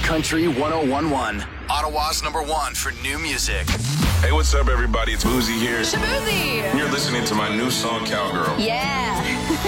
Country 1011. Ottawa's #1 for new music. Hey, what's up, everybody? It's Boozy here. Shaboozey! You're listening to my new song, Cowgirl. Yeah.